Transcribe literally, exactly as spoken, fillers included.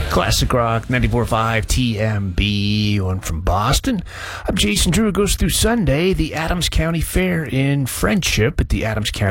Classic Rock ninety-four point five T M B. One from Boston. I'm Jason Drew. It goes through Sunday. The Adams County Fair in Friendship at the Adams County